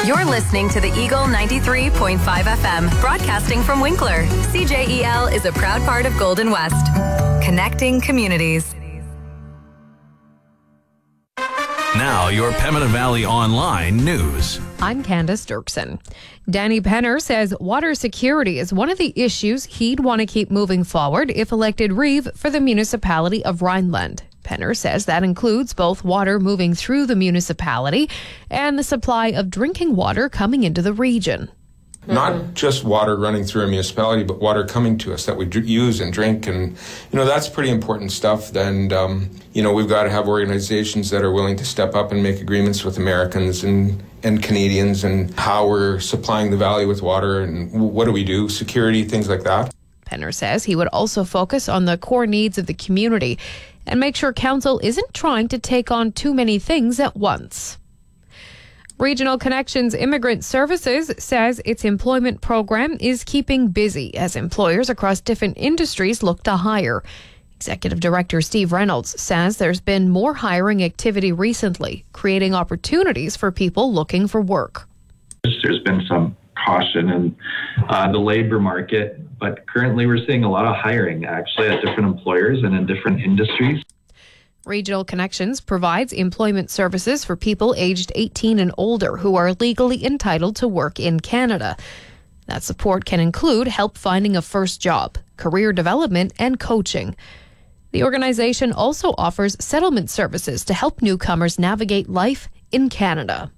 You're listening to the Eagle 93.5 FM, broadcasting from Winkler. CJEL is a proud part of Golden West, connecting communities. Now, your Pembina Valley Online news. I'm Candace Dirksen. Danny Penner says water security is one of the issues he'd want to keep moving forward if elected Reeve for the municipality of Rhineland. Penner says that includes both water moving through the municipality and the supply of drinking water coming into the region. Not just water running through a municipality, but water coming to us that we use and drink. And, that's pretty important stuff. And, we've got to have organizations that are willing to step up and make agreements with Americans and Canadians and how we're supplying the valley with water and what do we do, security, things like that. Penner says he would also focus on the core needs of the community and make sure council isn't trying to take on too many things at once. Regional Connections Immigrant Services says its employment program is keeping busy as employers across different industries look to hire. Executive Director Steve Reynolds says there's been more hiring activity recently, creating opportunities for people looking for work. There's been some caution in the labor market, but currently we're seeing a lot of hiring actually at different employers and in different industries. Regional Connections provides employment services for people aged 18 and older who are legally entitled to work in Canada. That support can include help finding a first job, career development, and coaching. The organization also offers settlement services to help newcomers navigate life in Canada.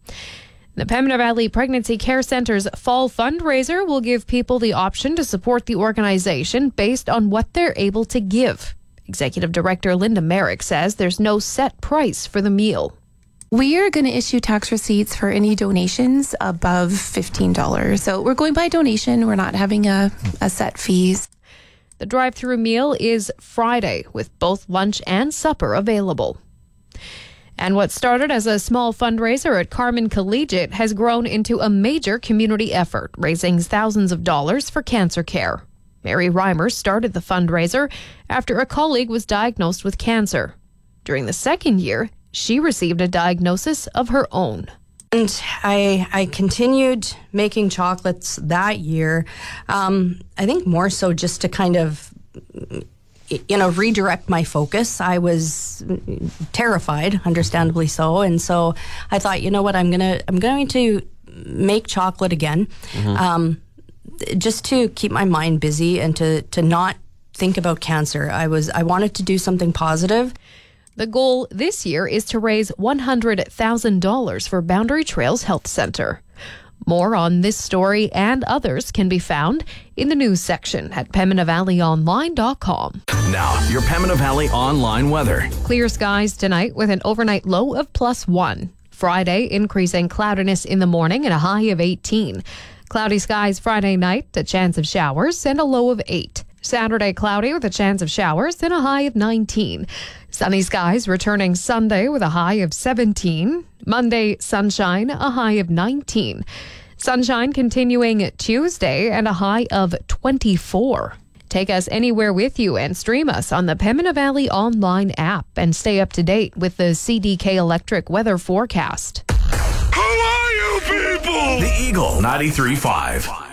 The Pembina Valley Pregnancy Care Centre's fall fundraiser will give people the option to support the organization based on what they're able to give. Executive Director Linda Merrick says there's no set price for the meal. We are going to issue tax receipts for any donations above $15. So we're going by donation. We're not having a set fees. The drive-through meal is Friday with both lunch and supper available. And what started as a small fundraiser at Carman Collegiate has grown into a major community effort, raising thousands of dollars for cancer care. Mary Reimer started the fundraiser after a colleague was diagnosed with cancer. During the second year, she received a diagnosis of her own. And I continued making chocolates that year. I think more so just to kind of, redirect my focus. I was terrified, understandably so. And so I thought, I'm going to make chocolate again. Mm-hmm. Just to keep my mind busy and to not think about cancer. I wanted to do something positive. The goal this year is to raise $100,000 for Boundary Trails Health Centre. More on this story and others can be found in the news section at PembinaValleyOnline.com. Now, your Pembina Valley Online weather. Clear skies tonight with an overnight low of +1. Friday, increasing cloudiness in the morning and a high of 18. Cloudy skies Friday night, a chance of showers and a low of 8. Saturday, cloudy with a chance of showers and a high of 19. Sunny skies returning Sunday with a high of 17. Monday, sunshine, a high of 19. Sunshine continuing Tuesday and a high of 24. Take us anywhere with you and stream us on the Pembina Valley Online app and stay up to date with the CDK Electric weather forecast. Who are you people? The Eagle 93.5.